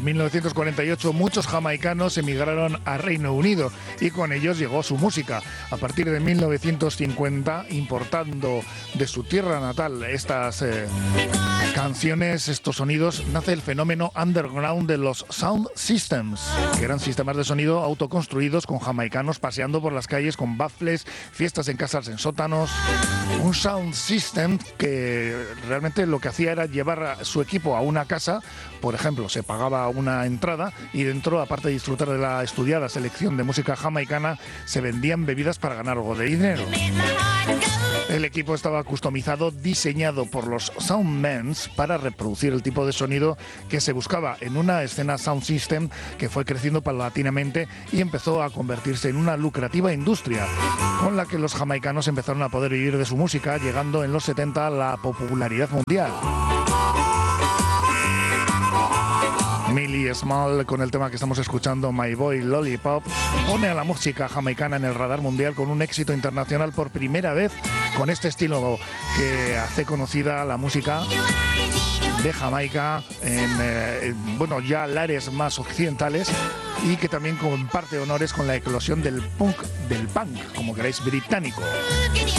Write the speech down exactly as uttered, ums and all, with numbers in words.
En mil novecientos cuarenta y ocho muchos jamaicanos emigraron a Reino Unido y con ellos llegó su música. A partir de mil novecientos cincuenta, importando de su tierra natal estas eh, canciones, estos sonidos, nace el fenómeno underground de los sound systems, que eran sistemas de sonido autoconstruidos con jamaicanos paseando por las calles con baffles, fiestas en casas en sótanos. Un sound system que realmente lo que hacía era llevar a su equipo a una casa. Por ejemplo, se pagaba una entrada y dentro, aparte de disfrutar de la estudiada selección de música jamaicana, se vendían bebidas para ganar algo de dinero. El equipo estaba customizado, diseñado por los Soundmans para reproducir el tipo de sonido que se buscaba en una escena sound system que fue creciendo paulatinamente y empezó a convertirse en una lucrativa industria con la que los jamaicanos empezaron a poder vivir de su música, llegando en los setenta a la popularidad mundial. Millie Small, con el tema que estamos escuchando, My Boy Lollipop, pone a la música jamaicana en el radar mundial con un éxito internacional por primera vez con este estilo que hace conocida la música de Jamaica en, eh, en bueno, ya lares más occidentales, y que también comparte honores con la eclosión del punk, del punk, como queráis, británico.